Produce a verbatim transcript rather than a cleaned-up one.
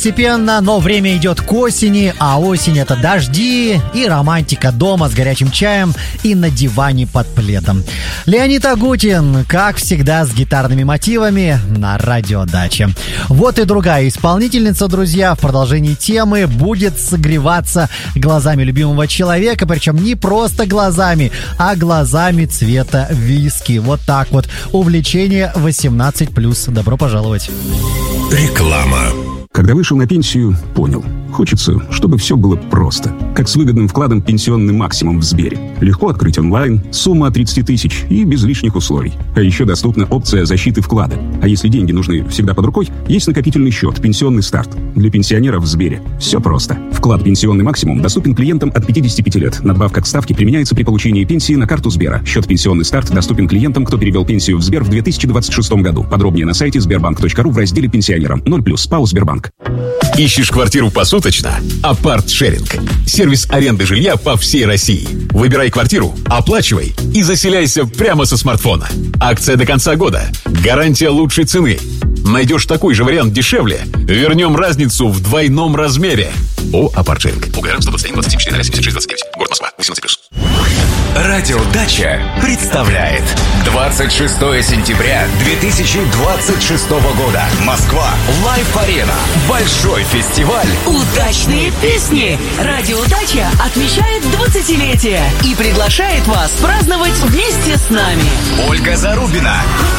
Постепенно, но время идет к осени, а осень — это дожди и романтика дома с горячим чаем и на диване под пледом. Леонид Агутин, как всегда, с гитарными мотивами на Радио Дача. Вот и другая исполнительница, друзья, в продолжении темы будет согреваться глазами любимого человека, причем не просто глазами, а глазами цвета виски. Вот так вот. Увлечение восемнадцать плюс. Добро пожаловать. Реклама. Когда вышел на пенсию, понял. Хочется, чтобы все было просто. Как с выгодным вкладом «Пенсионный максимум» в Сбере. Легко открыть онлайн, сумма от тридцать тысяч и без лишних условий. А еще доступна опция защиты вклада. А если деньги нужны всегда под рукой, есть накопительный счет «Пенсионный старт». Для пенсионеров в Сбере все просто. Вклад «Пенсионный максимум» доступен клиентам от пятидесяти пяти лет. Надбавка к ставке применяется при получении пенсии на карту Сбера. Счет «Пенсионный старт» доступен клиентам, кто перевел пенсию в Сбер в две тысячи двадцать шестом году. Подробнее на сайте сбербанк точка ру в разделе «Пенсионерам». ноль плюс ПАО «Сбербанк». Ищешь квартиру посуточно? Апарт-шеринг. Сервис аренды жилья по всей России. Выбирай квартиру, оплачивай и заселяйся прямо со смартфона. Акция до конца года. Гарантия лучшей цены. Найдешь такой же вариант дешевле, вернем разницу в двойном размере. О, Апарт-шеринг. УГР сто двадцать один двадцать четыре семьдесят шесть двадцать девять. Город Москва. восемнадцать плюс. Радио Дача представляет двадцать шестое сентября две тысячи двадцать шестого года. Москва. Лайф-арена. Большой фестиваль. Удачные песни. Радио Дача отмечает двадцатилетие и приглашает вас праздновать вместе с нами. Ольга Зарубина.